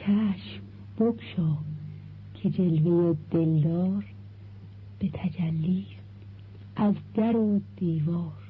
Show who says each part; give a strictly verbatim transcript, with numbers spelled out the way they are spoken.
Speaker 1: چشم بگشا که جلوه دلدار به تجلیست از در و دیوار.